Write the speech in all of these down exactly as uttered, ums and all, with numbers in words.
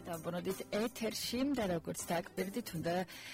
დავბრუნდით ეთერში და როგორც დააკვირდით, უნდა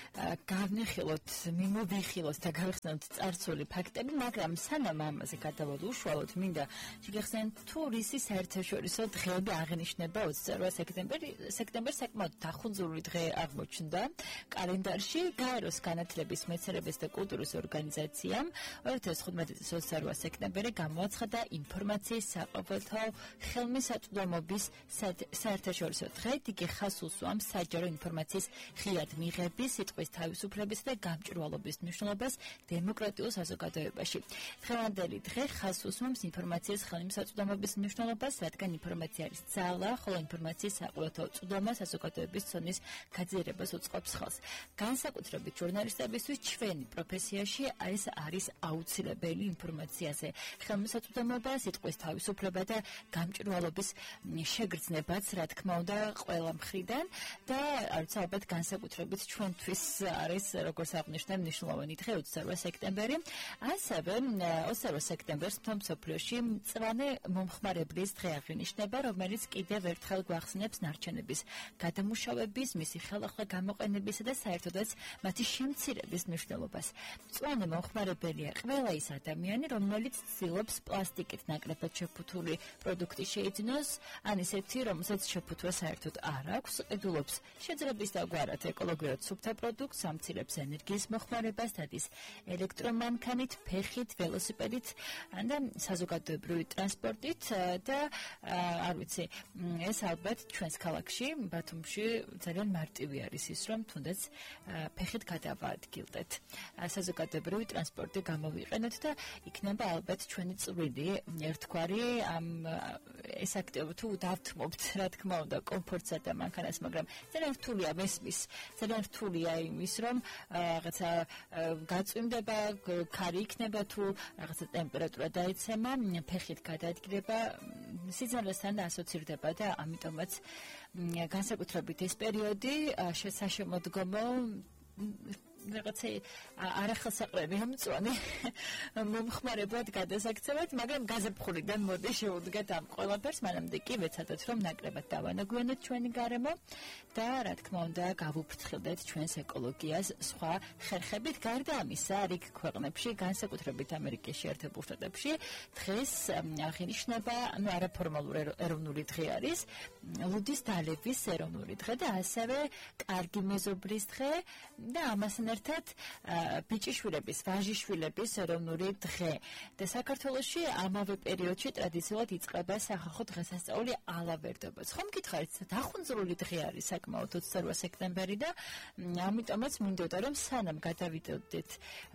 გავნახილოთ, მიმოვიხილოთ და გავხსნათ წარსული ფაქტები, მაგრამ სანამ ამაზე გადავალთ უშუალოდ, მინდა შეგეხსენოთ, თუ რისი საერთაშორისო დღეები აღინიშნება ოცდაოთხ სექტემბერი, სექტემბერს საკმაოდ დახუნძურული დღე აღმოჩნდა კალენდარში. გაეროს განათლების, მეცნიერების და კულტურის ორგანიზაციამ ორი ათას თხუთმეტი წლის ოცდაოთხ სექტემბერი გამოაცხადა ინფორმაციის საყოველთაო ხელმისაწვდომობის საერთაშორისო დღე. იგი ხაზს უსვამს საჯარო ინფორმაციის ღიად მიღების, სიტყვის თავისუფლების და გამჭვირვალობის მნიშვნელობას დემოკრატიულ საზოგადოებაში. დღევანდელი დღე ხაზს უსვამს ინფორმაციის ხელმისაწვდომობის მნიშვნელობას, რადგან ინფორმაცია არის ძალა, ხოლო ინფორმაციის საყოველთაო წვდომა საზოგადოების ცოდნის გაძლიერებას უწყობს ხელს. განსაკუთრებით ჟურნალისტებისთვის ჩვენი პროფესიაში არის არის აუცილებელი ინფორმაციაზე ხელმისაწვდომობა, სიტყვის თავისუფლება და გამჭვირვალობის შეგრძნებაც, რა თქმა უნდა, ყველა მხრიდან და არც ალბათ განსაკუთრებით ჩვენთვის არის როგორც აღნიშნე მნიშვნელოვანი დღე ოცდაოთხ სექტემბერი. ასევე ოცდაოთხ სექტემბერს მთელ მსოფლიოში მწვანე მომხმარებლის დღე აღინიშნება, რომელიც კიდევ ერთხელ გვახსენებს ნარჩენების გადამუშავების, მისი ხელახლა გამოყენებისა და საერთოდაც მათი შემცირების მნიშვნელობას. მწვანე მომხმარებელია ყველა ის ადამიანი, რომელიც ცდილობს პლასტიკით ნაკლებად შეფუთული პროდუქტი შეიძინოს, ან ისეთი, რომელსაც შეფუთვა საერთოდ არ აქვს, ყიდულობს შეძრების და გვარად ეკოლოგიურად სუფთა პროდუქტს, ამცირებს ენერგიის მოხმარებას, დადის ელექტრომანქანით, ფეხით, ველოსიპედით და საზოგადოებრივი ტრანსპორტით და არ ვიცი, ეს ალბათ ჩვენს ქალაქში, ბათუმში ძალიან მარტივი არის ის, რომ თუნდაც ფეხით გადავაადგილდეთ. საზოგადოებრივი ტრანსპორტი გამოვიყენოთ და იქნება ალბათ ჩვენი წვლილი ერთგვარი ამ ეს აქტივობა თუ დავთმობთ, რა თქმა უნდა, კომფორტსა და მანქანას, მაგრამ ძალიან რთულია მესმის, ძალიან რთულია იმის, რომ რაღაცა გაწვიმდება, ქარი იქნება თუ რაღაცა ტემპერატურა დაიცემა, ფეხით გადაადგილება სიძნელესთან ასოცირდება და ამიტომაც განსაკუთრებით ეს პერიოდი შესაშემოდგომო რაღაცა არახელსაყრელი მწვანე მომხმარებლად გადასაქცევად, მაგრამ გაზაფხულიდან მოდი შევუდგეთ ამ ყველაფერს, მანამდე კი ვეცადოთ, რომ ნაკლებად დავანაგვიანოთ ჩვენი გარემო და რა თქმა უნდა გავუფრთხილდეთ ჩვენს ეკოლოგიას სხვა ხერხებით. გარდა ამისა, რიგ ქვეყნებში, განსაკუთრებით ამერიკის შეერთებულ შტატებში, დღეს აღინიშნება, ანუ არაფორმალური ეროვნული დღე არის, ლუდის დალევის ეროვნული დღე და ასევე კარგი მეზობლის დღე და ამასთან ერთად ბიჭიშვილების, ვაჟიშვილების ეროვნული დღე. და საქართველოში ამავე პერიოდში ტრადიციულად იწყება სახალხო დღესასწაული ალავერდობაც. ხომ გითხარით, დახუნძურული დღე არის საკმაოდ ოცდაოთხ სექტემბერი და ამიტომაც მინდოდა, რომ სანამ გადავიდოდეთ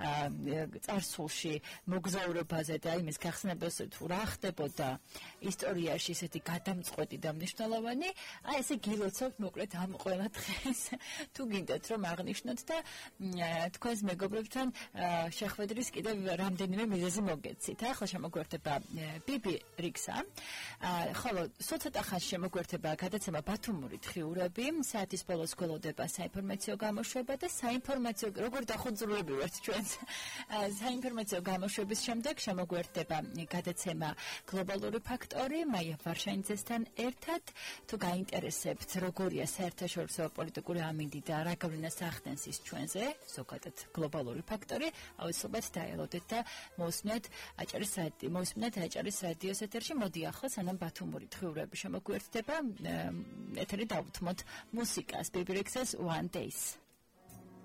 წარსულში მოგზაურობაზე და იმის გახსნებაზე, თუ რა ხდებოდა ისტორიაში ესეთი გადამწყვეტი და მნიშვნელოვანი, აი ესე გილოცავთ მოკლედ ამ ყველა დღეს, თუ გინდათ რომ აღნიშნოთ და თქვენს მეგობრებთან შეხვედრის კიდევ რამდენიმე მიზეზი მოგეცით. ახლა შემოგვერთება ბიბი რიქსა, ხოლო ცოტა ხანში შემოგვერთება გადაცემა ბათუმური დღიურები, საათის ბოლოს გველოდება საინფორმაციო გამოშვება და საინფორმაციო როგორ დახუნძურები ვართ ჩვენს საინფორმაციო გამოშვების შემდეგ შემოგვერთდება გადაცემა გლობალური ფაქტორი მაია ვარშაინძესთან ერთად. თუ გაინტერესებთ როგორია საერთაშორისო პოლიტიკური ამინდი და რა გავლენას ახდენს ის ჩვენზე, ზოგადად გლობალური ფაქტორი, აუცილებლად დაელოდეთ და მოусმინეთ აჭარის რადიო, მოусმინეთ აჭარის რადიოს ეთერში. მოდი ახლა სანამ ბათუმური დღიურები შემოგვერთდება, ეთერი დავუთმოთ მუსიკას, ბიბი რიქსას One Days.